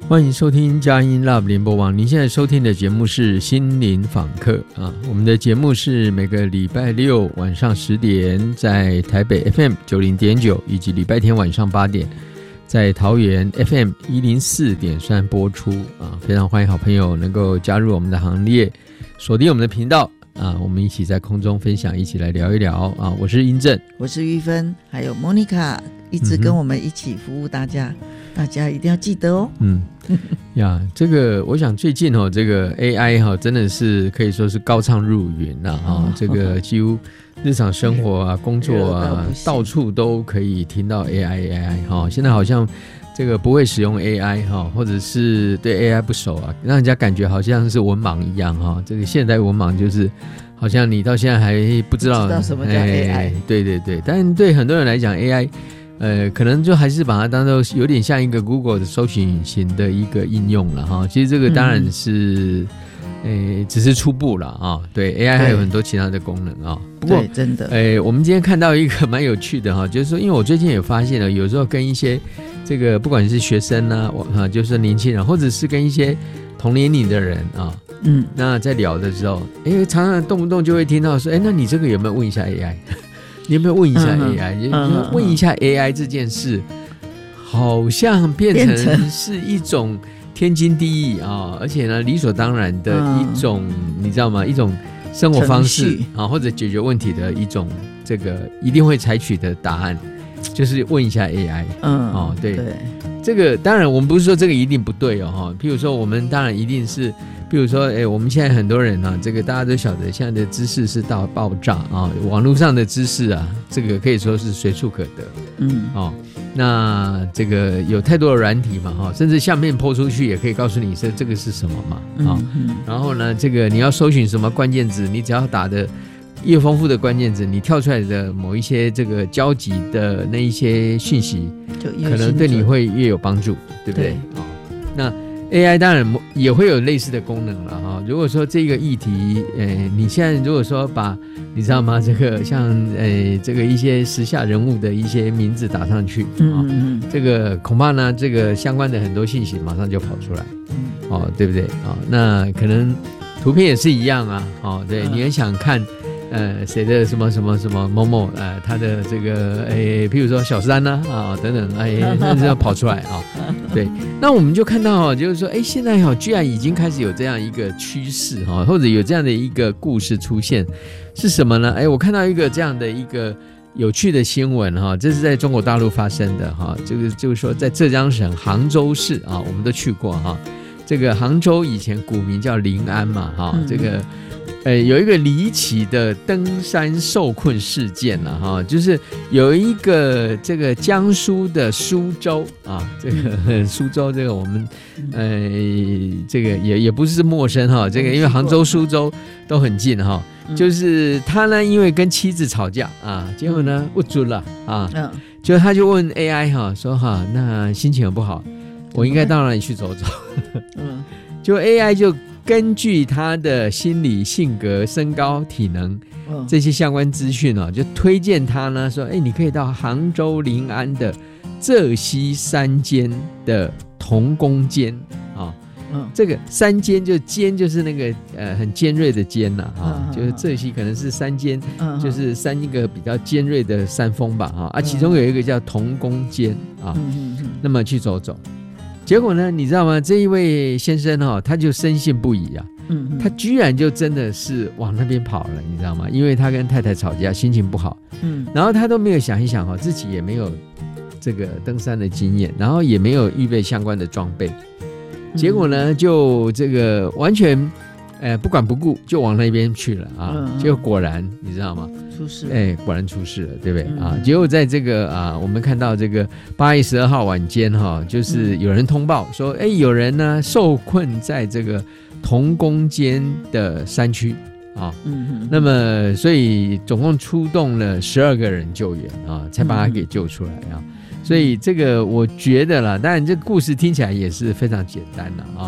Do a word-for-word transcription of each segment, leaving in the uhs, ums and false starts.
欢迎收听佳音 Love 联播网，您现在收听的节目是心灵访客啊。我们的节目是每个礼拜六晚上十点在台北 F M 九十点九，以及礼拜天晚上八点在桃园 F M 一零四点三播出啊。非常欢迎好朋友能够加入我们的行列，锁定我们的频道啊，我们一起在空中分享，一起来聊一聊啊。我是英正， 我是玉芬，还有 Monica 一直跟我们一起服务大家，嗯、大家一定要记得哦。嗯呀，这个我想最近哦，这个 A I 哈真的是可以说是高唱入云了啊、哦，这个几乎日常生活啊、工作啊，到处都可以听到 A I A I 哈、哦。现在好像这个不会使用 A I 哈、哦，或者是对 A I 不熟啊，让人家感觉好像是文盲一样哈、哦。这个现代文盲就是好像你到现在还不知道， 不知道什么叫 A I。 哎、对对对，但对很多人来讲 A I。呃，可能就还是把它当作有点像一个 Google 的搜寻引擎的一个应用了哈。其实这个当然是，嗯、呃，只是初步了啊。对 ，A I 还有很多其他的功能啊。不过， 真的， 呃，我们今天看到一个蛮有趣的哈，就是说，因为我最近也发现了，有时候跟一些这个不管是学生啊，哈，就是年轻人，或者是跟一些同年龄的人啊，嗯，那在聊的时候，哎，常常动不动就会听到说，哎，那你这个有没有问一下 A I？你有没有问一下 A I？、嗯嗯、问一下 A I 这件事，好像变成是一种天经地义啊，而且呢理所当然的一种，嗯、你知道吗？一种生活方式啊，或者解决问题的一种，这个一定会采取的答案，就是问一下 A I。嗯，哦，对，对这个当然我们不是说这个一定不对哦，譬如说我们当然一定是。比如说，哎，我们现在很多人啊，这个大家都晓得，现在的知识是到爆炸啊，网络上的知识啊，这个可以说是随处可得。嗯，哦，那这个有太多的软体嘛，哈，甚至相片po出去也可以告诉你说这个是什么嘛，啊、嗯嗯，然后呢，这个你要搜寻什么关键字，你只要打的越丰富的关键字，你跳出来的某一些这个交集的那一些讯息，可能对你会越有帮助，对不对？哦，那。A I 当然也会有类似的功能了哈。如果说这个议题，呃，你现在如果说把，你知道吗？这个像呃，这个一些时下人物的一些名字打上去，嗯嗯，这个恐怕呢，这个相关的很多信息马上就跑出来，哦，对不对？哦，那可能图片也是一样啊，哦，对，你很想看。呃，谁的什么什么什么某某，呃，他的这个，诶，譬如说小三呢、啊，啊，等等，哎，那是要跑出来啊，对，那我们就看到，就是说，哎，现在哈，居然已经开始有这样一个趋势哈，或者有这样的一个故事出现，是什么呢？哎，我看到一个这样的一个有趣的新闻哈，这是在中国大陆发生的哈，这个就是说在浙江省杭州市啊，我们都去过哈，这个杭州以前古名叫临安嘛哈，这个。呃，有一个离奇的登山受困事件了哈，就是有一个这个江苏的苏州啊，这个苏州这个我们呃这个也也不是陌生哈，这个因为杭州、苏州都很近哈，就是他呢因为跟妻子吵架啊，结果呢不准了啊，就他就问 A I 哈说哈，那心情很不好，我应该到哪里去走走？嗯，就 A I 就。根据他的心理、性格、身高、体能这些相关资讯哦，就推荐他呢说，哎，你可以到杭州临安的浙西山间的铜宫间啊，嗯，这个山间就尖就是那个呃很尖锐的尖呐啊，就是浙西可能是山间，就是山一个比较尖锐的山峰吧啊，啊，其中有一个叫铜宫间啊，那么去走走。结果呢，你知道吗？这一位先生哈、哦，他就深信不疑啊，嗯，他居然就真的是往那边跑了，你知道吗？因为他跟太太吵架，心情不好，嗯，然后他都没有想一想哈、哦，自己也没有这个登山的经验，然后也没有预备相关的装备，结果呢，就这个完全，呃，不管不顾就往那边去了啊，嗯、结果果然你知道吗？ 出事， 哎，果然出事了，对不对、嗯、啊？结果在这个啊，我们看到这个八月十二号晚间哈、啊，就是有人通报说，哎，有人呢受困在这个铜宫间的山区啊，嗯嗯，那么所以总共出动了十二个人救援啊，才把他给救出来啊。嗯、所以这个我觉得啦，当然这个故事听起来也是非常简单的啊。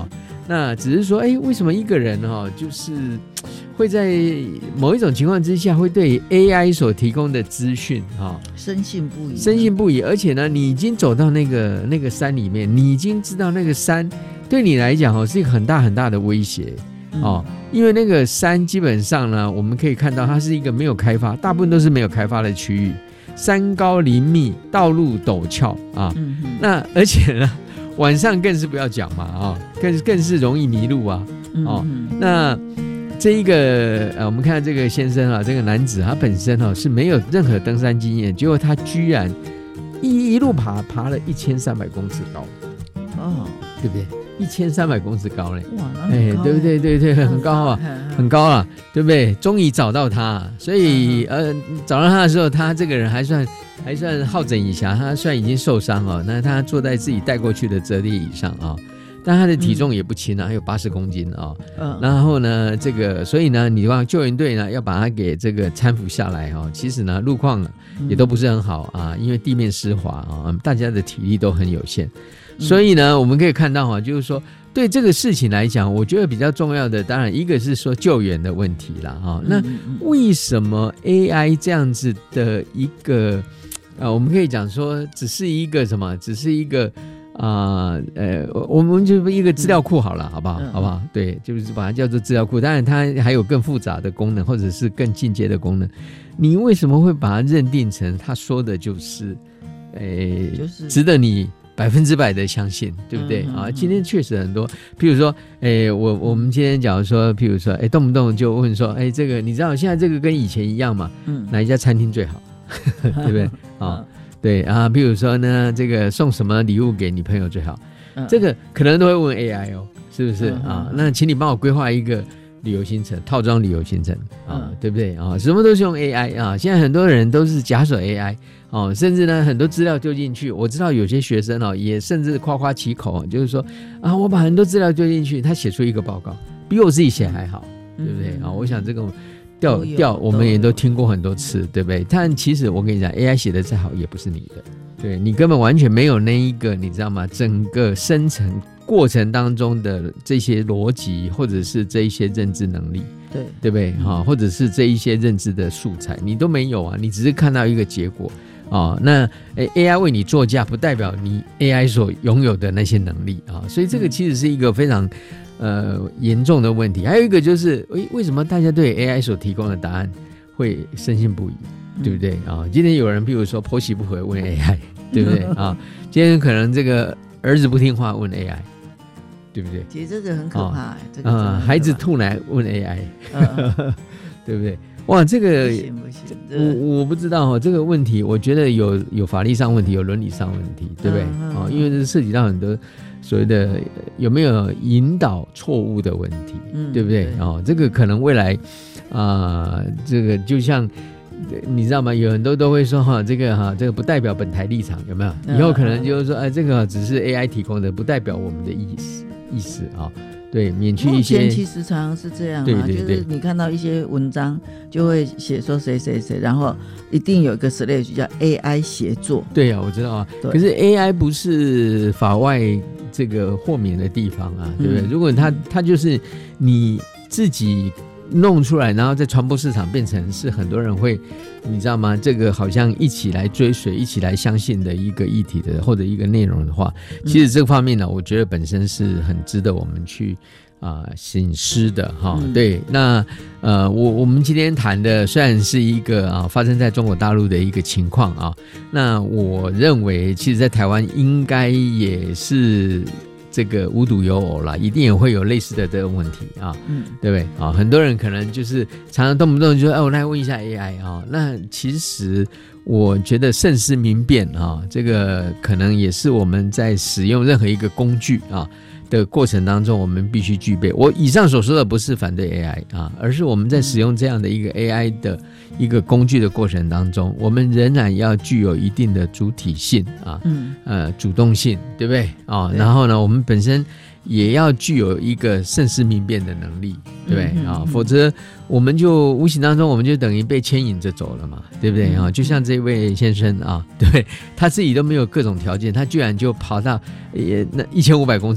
那只是说，哎，为什么一个人哦，就是会在某一种情况之下，会对 A I 所提供的资讯哈深信不疑， 深信不疑，而且呢，你已经走到那个那个山里面，你已经知道那个山对你来讲哦是一个很大很大的威胁哦，嗯、因为那个山基本上呢，我们可以看到它是一个没有开发，大部分都是没有开发的区域，山高林密，道路陡峭啊，嗯、那而且呢。晚上更是不要讲嘛啊、哦，更更是容易迷路啊哦。嗯、那这一个呃，我们看这个先生啊，这个男子他本身哦是没有任何登山经验，结果他居然一一路爬爬了一千三百公尺高哦，对不对？一千三百公尺高嘞，哇，哎，对不对？对对，很高啊，很高啊，对不对？终于找到他，所以呃，找到他的时候，他这个人还算。还算好整以暇，他虽然已经受伤哦，那他坐在自己带过去的折叠椅上啊、哦，但他的体重也不轻啊，还有八十公斤啊、哦。嗯，然后呢，这个所以呢，你望救援队呢要把他给这个搀扶下来哦。其实呢，路况也都不是很好啊，因为地面湿滑啊，大家的体力都很有限，所以呢，我们可以看到哈，就是说对这个事情来讲，我觉得比较重要的，当然一个是说救援的问题啦哈。那为什么 A I 这样子的一个呃，我们可以讲说，只是一个什么？只是一个啊、呃，呃，我们就一个资料库好了，好不好？嗯、好不好？对，就是把它叫做资料库。当然，它还有更复杂的功能，或者是更进阶的功能。你为什么会把它认定成他说的就是，诶、呃，就是值得你百分之百的相信，对不对？嗯嗯嗯啊，今天确实很多，譬如说，诶，我我们今天假如说，譬如说，诶，动不动就问说，诶，这个你知道现在这个跟以前一样吗？嗯，哪一家餐厅最好？对不对？哦，对啊，比如说呢，这个送什么礼物给女朋友最好？嗯、这个可能都会问 A I 哦，是不是、嗯、啊？那请你帮我规划一个旅游行程，套装旅游行程啊，嗯、对不对啊？什么都是用 A I 啊，现在很多人都是假手 A I 哦，甚至呢很多资料丢进去，我知道有些学生哦也甚至夸夸其口，就是说啊，我把很多资料丢进去，他写出一个报告，比我自己写还好，对不对啊？我想这个。调调我们也都听过很多次，对不对？但其实我跟你讲 A I 写的再好也不是你的，对，你根本完全没有那一个你知道吗？整个生成过程当中的这些逻辑，或者是这一些认知能力，对对不对、嗯、或者是这一些认知的素材你都没有啊，你只是看到一个结果哦，那 A I 为你作嫁不代表你 A I 所拥有的那些能力啊、哦，所以这个其实是一个非常呃严重的问题。还有一个就是，为什么大家对 A I 所提供的答案会深信不疑，对不对啊、哦？今天有人譬如说婆媳不和问 A I， 对不对啊、哦？今天可能这个儿子不听话问 A I， 对不对？ 其实这个很可怕、欸，哦、这个啊、呃，孩子吐奶问 A I，、嗯、对不对？哇，这个不行不行， 我我不知道哈，这个问题我觉得有有法律上问题，有伦理上问题，对不对？啊、嗯哦，因为这涉及到很多所谓的有没有引导错误的问题，嗯、对不对？对哦，这个可能未来啊、呃，这个就像你知道吗？有很多都会说哈，这个哈，这个不代表本台立场，有没有？以后可能就是说，哎，这个只是 A I 提供的，不代表我们的意思意思啊。对，免去一些。 目前其实常常是这样啊，对对对，就是你看到一些文章就会写说谁谁谁，然后一定有一个 slash 叫 A I 协作。 对啊，我知道啊。可是 A I 不是法外这个豁免的地方啊，对不对？嗯、如果它它就是你自己弄出来，然后在传播市场变成是很多人会，你知道吗？这个好像一起来追随、一起来相信的一个议题的或者一个内容的话，其实这个方面呢，我觉得本身是很值得我们去啊省思的哈。嗯、对，那呃，我我们今天谈的虽然是一个啊发生在中国大陆的一个情况啊，那我认为其实在台湾应该也是。这个无独有偶啦，一定也会有类似的这个问题啊，嗯，对不对啊？很多人可能就是常常动不动就说，哎，我来问一下 A I 啊。那其实我觉得慎思明辨啊，这个可能也是我们在使用任何一个工具啊的过程当中，我们必须具备。我以上所说的不是反对 A I 啊，而是我们在使用这样的一个 A I 的一个工具的过程当中，我们仍然要具有一定的主体性啊，嗯，呃，主动性，对不对啊？然后呢，我们本身也要具有一个慎思明辨的能力，对不对、嗯、啊？否则我们就无形当中我们就等于被牵引着走了嘛，对不对啊？就像这位先生啊，对他自己都没有各种条件，他居然就跑到也那一千五百公尺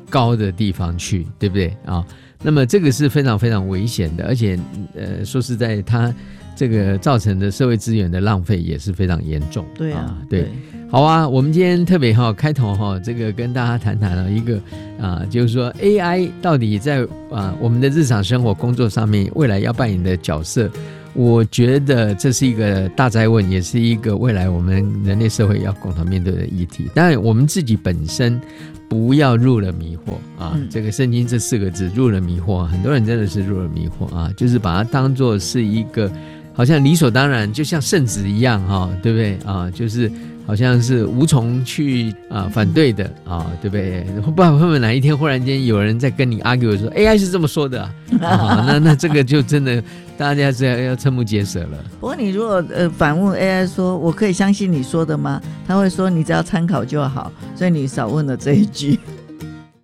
高的地方去，对不对啊？那么这个是非常非常危险的，而且呃，说实在，它这个造成的社会资源的浪费也是非常严重。 对啊， 对。 对， 好啊，我们今天特别哈开头哈，这个跟大家谈谈了一个啊，就是说 A I 到底在啊我们的日常生活工作上面未来要扮演的角色，我觉得这是一个大哉问，也是一个未来我们人类社会要共同面对的议题。当然，我们自己本身不要入了迷惑啊，嗯、这个圣经这四个字入了迷惑，很多人真的是入了迷惑啊，就是把它当作是一个好像理所当然，就像圣旨一样哈，对不对啊？就是好像是无从去啊反对的啊，对不对？不知道会不会哪一天忽然间有人在跟你 argue 说 A I 是这么说的啊，啊那那这个就真的大家是要要瞠目结舌了。 不过你如果呃反问 A I 说我可以相信你说的吗？他会说你只要参考就好，所以你少问了这一句。